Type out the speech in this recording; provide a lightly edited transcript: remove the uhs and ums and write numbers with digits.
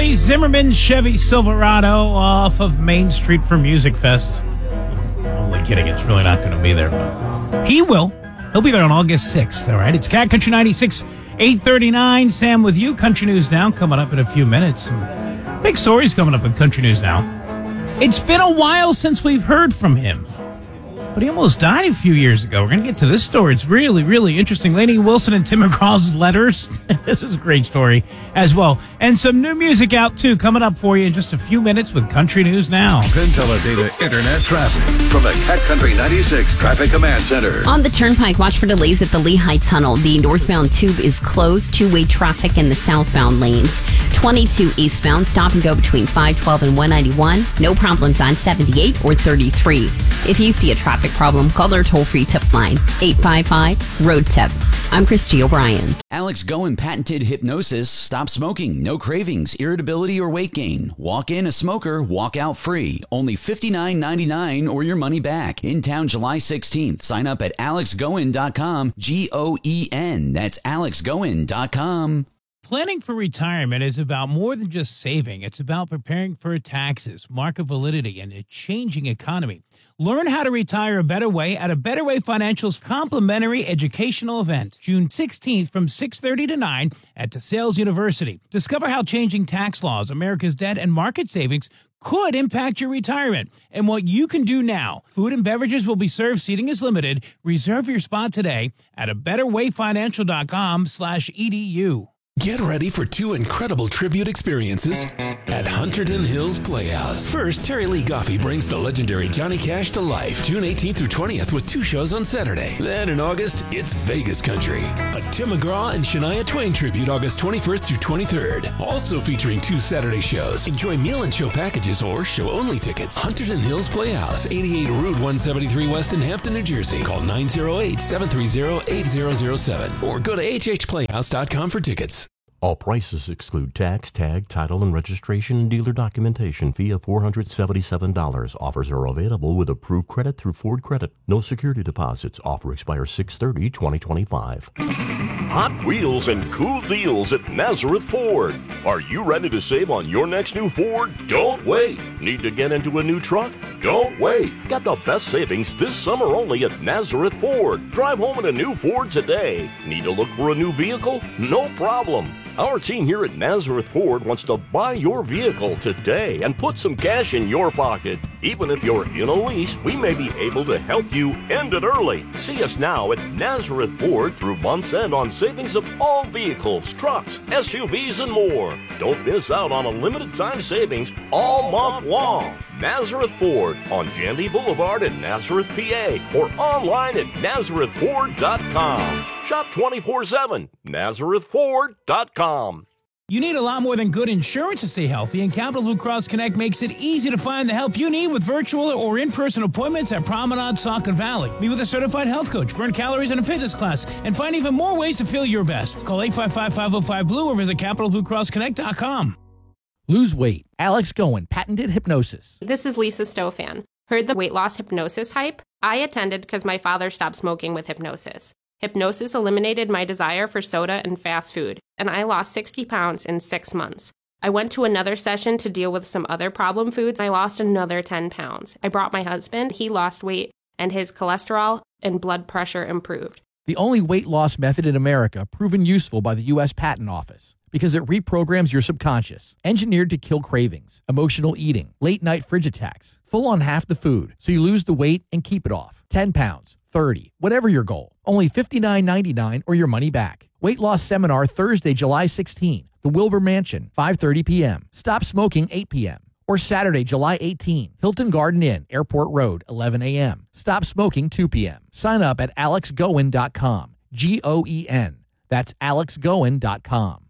Roy Zimmerman Chevy Silverado off of Main Street for Music Fest. Only kidding, it's really not going to be there, but he will. He'll be there on August 6th, all right? It's Cat Country 96, 839. Sam with you. Country News Now coming up in a few minutes. Some big stories coming up in Country News Now. It's been a while since we've heard from him, but he almost died a few years ago. We're going to get to this story. It's really, really interesting. Lainey Wilson and Tim McGraw's letters. This is a great story as well. And some new music out, too, coming up for you in just a few minutes with Country News Now. Penn Teledata Internet traffic from the Cat Country 96 Traffic Command Center. On the Turnpike, watch for delays at the Lehigh Tunnel. The northbound tube is closed. Two-way traffic in the southbound lanes. 22 eastbound, stop and go between 512 and 191. No problems on 78 or 33. If you see a traffic problem, call their toll-free tip line, 855-ROAD-TIP. I'm Christy O'Brien. Alex Goen patented hypnosis. Stop smoking. No cravings, irritability, or weight gain. Walk in a smoker, walk out free. Only $59.99 or your money back. In town July 16th. Sign up at alexgoen.com. Goen. That's alexgoen.com. Planning for retirement is about more than just saving. It's about preparing for taxes, market validity, and a changing economy. Learn how to retire a better way at a Better Way Financial's complimentary educational event, June 16th from 6:30 to 9 at DeSales University. Discover how changing tax laws, America's debt, and market savings could impact your retirement and what you can do now. Food and beverages will be served. Seating is limited. Reserve your spot today at abetterwayfinancial.com/edu. Get ready for two incredible tribute experiences at Hunterdon Hills Playhouse. First, Terry Lee Goffey brings the legendary Johnny Cash to life, June 18th through 20th with two shows on Saturday. Then in August, it's Vegas Country, a Tim McGraw and Shania Twain tribute August 21st through 23rd. Also featuring two Saturday shows. Enjoy meal and show packages or show-only tickets. Hunterdon Hills Playhouse, 88 Route 173 West in Hampton, New Jersey. Call 908-730-8007 or go to hhplayhouse.com for tickets. All prices exclude tax, tag, title, and registration and dealer documentation fee of $477. Offers are available with approved credit through Ford Credit. No security deposits. Offer expires 6/30/2025. Hot wheels and cool deals at Nazareth Ford. Are you ready to save on your next new Ford? Don't wait. Need to get into a new truck? Don't wait. Get the best savings this summer only at Nazareth Ford. Drive home in a new Ford today. Need to look for a new vehicle? No problem. Our team here at Nazareth Ford wants to buy your vehicle today and put some cash in your pocket. Even if you're in a lease, we may be able to help you end it early. See us now at Nazareth Ford through month's end on savings of all vehicles, trucks, SUVs, and more. Don't miss out on a limited time savings all month long. Nazareth Ford on Jandy Boulevard in Nazareth, PA, or online at nazarethford.com. Shop 24/7, nazarethford.com. You need a lot more than good insurance to stay healthy, and Capital Blue Cross Connect makes it easy to find the help you need with virtual or in-person appointments at Promenade, Saucon Valley. Meet with a certified health coach, burn calories in a fitness class, and find even more ways to feel your best. Call 855-505-BLUE or visit CapitalBlueCrossConnect.com. Lose weight. Alex Goen, patented hypnosis. This is Lisa Stofan. Heard the weight loss hypnosis hype? I attended because my father stopped smoking with hypnosis. Hypnosis eliminated my desire for soda and fast food, and I lost 60 pounds in 6 months. I went to another session to deal with some other problem foods. I lost another 10 pounds. I brought my husband. He lost weight, and his cholesterol and blood pressure improved. The only weight loss method in America proven useful by the U.S. Patent Office because it reprograms your subconscious, engineered to kill cravings, emotional eating, late-night fridge attacks, full on half the food, so you lose the weight and keep it off. 10 pounds, 30, whatever your goal. Only $59.99 or your money back. Weight loss seminar Thursday, July 16, the Wilbur Mansion, 5:30 p.m. Stop smoking, 8 p.m. Or Saturday, July 18, Hilton Garden Inn, Airport Road, 11 a.m. Stop smoking, 2 p.m. Sign up at alexgoen.com. Goen. That's alexgoen.com.